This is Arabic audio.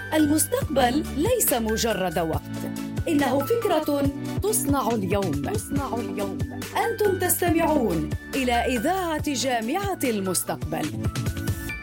المستقبل ليس مجرد وقت، إنه فكرة تصنع اليوم. أنتم تستمعون إلى إذاعة جامعة المستقبل.